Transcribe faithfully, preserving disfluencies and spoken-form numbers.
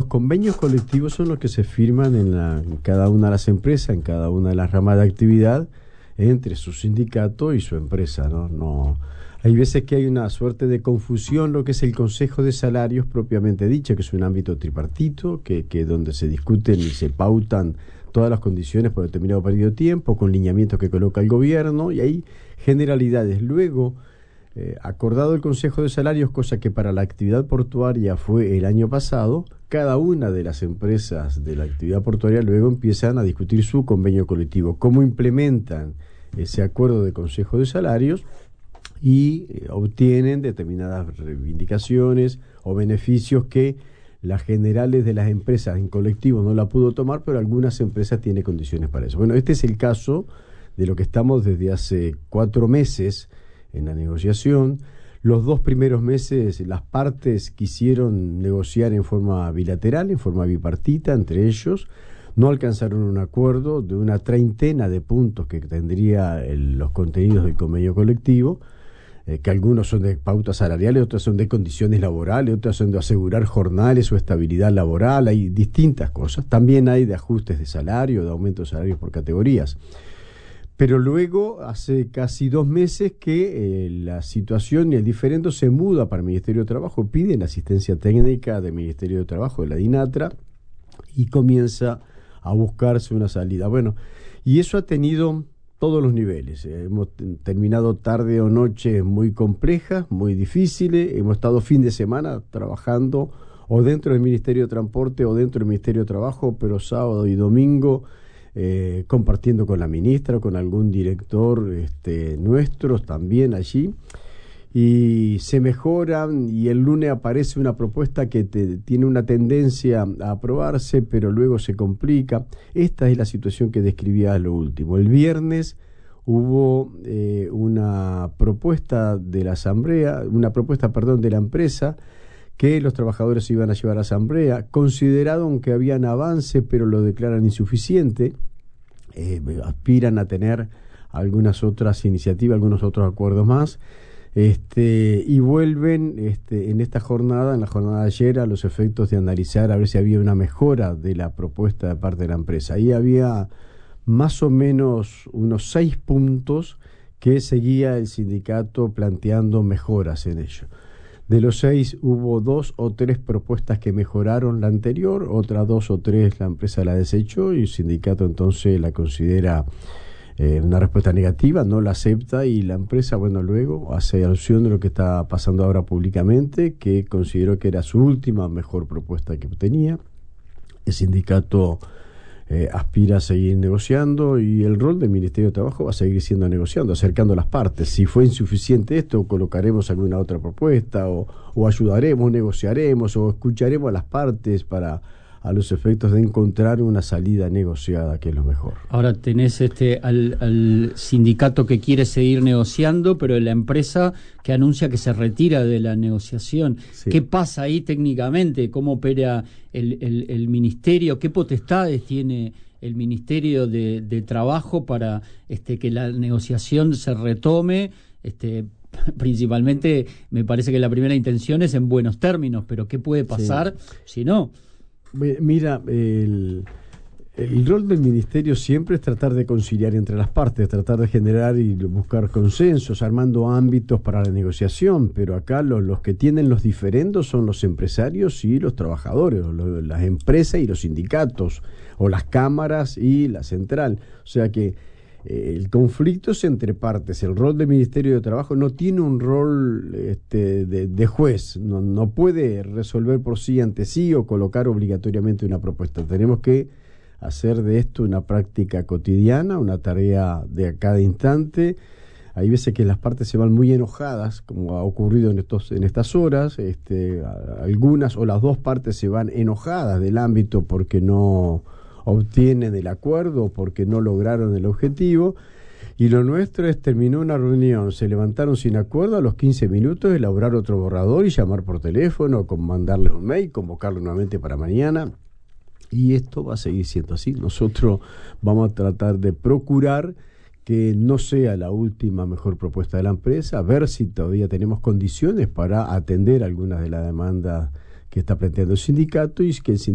convenios colectivos son los que se firman en, la, en cada una de las empresas, en cada una de las ramas de actividad, entre su sindicato y su empresa, ¿no? No, hay veces que hay una suerte de confusión, lo que es el Consejo de Salarios propiamente dicho, que es un ámbito tripartito, que, que donde se discuten y se pautan todas las condiciones por determinado periodo de tiempo, con lineamientos que coloca el gobierno, y hay generalidades. Luego, eh, acordado el Consejo de Salarios, cosa que para la actividad portuaria fue el año pasado, cada una de las empresas de la actividad portuaria luego empiezan a discutir su convenio colectivo, cómo implementan ese acuerdo de Consejo de Salarios y eh, obtienen determinadas reivindicaciones o beneficios que las generales de las empresas en colectivo no la pudo tomar, pero algunas empresas tienen condiciones para eso. Bueno, este es el caso de lo que estamos desde hace cuatro meses en la negociación. Los dos primeros meses las partes quisieron negociar en forma bilateral, en forma bipartita entre ellos. No alcanzaron un acuerdo de una treintena de puntos que tendría el, los contenidos del convenio colectivo, eh, que algunos son de pautas salariales, otros son de condiciones laborales, otros son de asegurar jornales o estabilidad laboral. Hay distintas cosas. También hay de ajustes de salario, de aumentos de salarios por categorías. Pero luego, hace casi dos meses que eh, la situación y el diferendo se muda para el Ministerio de Trabajo, piden asistencia técnica del Ministerio de Trabajo, de la DINATRA, y comienza a buscarse una salida. Bueno, y eso ha tenido todos los niveles. Eh, hemos t- terminado tarde o noche muy complejas, muy difíciles. Hemos estado fin de semana trabajando o dentro del Ministerio de Transporte o dentro del Ministerio de Trabajo, pero sábado y domingo eh, compartiendo con la ministra o con algún director este, nuestros también allí. Y se mejoran y el lunes aparece una propuesta que te, tiene una tendencia a aprobarse, pero luego se complica. Esta es la situación que describía a lo último. El viernes hubo eh, una propuesta de la asamblea, una propuesta, perdón, de la empresa, que los trabajadores iban a llevar a asamblea. Consideraron que habían avance, pero lo declaran insuficiente. Eh, aspiran a tener algunas otras iniciativas, algunos otros acuerdos más. Este, y vuelven este, en esta jornada, en la jornada de ayer, a los efectos de analizar a ver si había una mejora de la propuesta de parte de la empresa. Ahí había más o menos unos seis puntos que seguía el sindicato planteando mejoras en ello. De los seis hubo dos o tres propuestas que mejoraron la anterior, otras dos o tres la empresa la desechó y el sindicato entonces la considera Eh, una respuesta negativa, no la acepta, y la empresa, bueno, luego hace alusión de lo que está pasando ahora públicamente, que consideró que era su última mejor propuesta que tenía. El sindicato eh, aspira a seguir negociando y el rol del Ministerio de Trabajo va a seguir siendo negociando, acercando las partes. Si fue insuficiente esto, colocaremos alguna otra propuesta o, o ayudaremos, negociaremos o escucharemos a las partes para a los efectos de encontrar una salida negociada, que es lo mejor. Ahora tenés este al, al sindicato que quiere seguir negociando, pero la empresa que anuncia que se retira de la negociación. Sí. ¿Qué pasa ahí técnicamente? ¿Cómo opera el, el, el ministerio? ¿Qué potestades tiene el Ministerio de, de Trabajo para este, que la negociación se retome? Este, principalmente, me parece que la primera intención es en buenos términos, pero ¿qué puede pasar sí. si no? Mira, el, el rol del ministerio siempre es tratar de conciliar entre las partes, tratar de generar y buscar consensos, armando ámbitos para la negociación, pero acá los, los que tienen los diferendos son los empresarios y los trabajadores, los, las empresas y los sindicatos, o las cámaras y la central. O sea que eh, el conflicto es entre partes. El rol del Ministerio de Trabajo no tiene un rol este, de, de juez, no, no puede resolver por sí ante sí o colocar obligatoriamente una propuesta. Tenemos que hacer de esto una práctica cotidiana, una tarea de cada instante. Hay veces que las partes se van muy enojadas, como ha ocurrido en estos en estas horas. Este, algunas o las dos partes se van enojadas del ámbito porque no obtienen el acuerdo, porque no lograron el objetivo, y lo nuestro es: terminó una reunión, se levantaron sin acuerdo, a los quince minutos elaborar otro borrador y llamar por teléfono, con mandarles un mail, convocarlo nuevamente para mañana, y esto va a seguir siendo así. Nosotros vamos a tratar de procurar que no sea la última mejor propuesta de la empresa, ver si todavía tenemos condiciones para atender algunas de las demandas que está planteando el sindicato, y que el sindicato